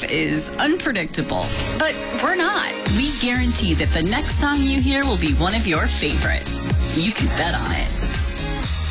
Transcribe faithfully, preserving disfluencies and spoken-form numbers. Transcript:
is unpredictable, but we're not. We guarantee that the next song you hear will be one of your favorites. You can bet on it.